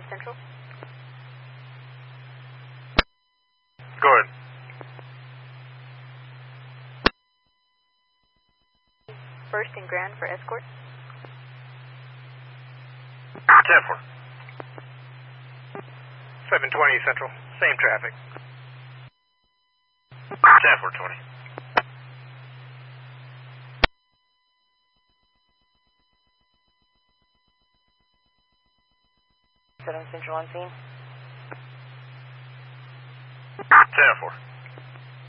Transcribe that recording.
Central. Go ahead. First and Grand for escort. 10-4. 720 Central. Same traffic. 10-4-20. Central on scene. 10-4.